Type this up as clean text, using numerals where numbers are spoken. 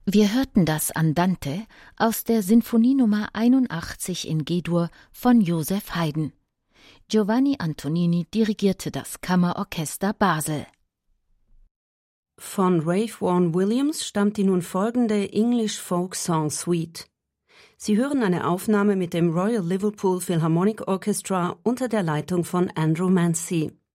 Wir hörten das Andante aus der Sinfonie Nummer 81 in G-Dur von Joseph Haydn. Giovanni Antonini dirigierte das Kammerorchester Basel. Von Ralph Vaughan Williams stammt die nun folgende English Folk Song Suite. Sie hören eine Aufnahme mit dem Royal Liverpool Philharmonic Orchestra unter der Leitung von Andrew Mancy.